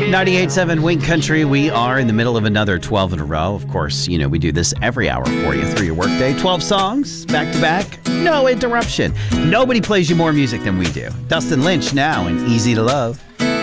98.7 Wink Country. We are in the middle of another 12 in a row. Of course, you know, we do this every hour for you through your workday. 12 songs, back to back, no interruption. Nobody plays you more music than we do. Dustin Lynch now and Easy to Love.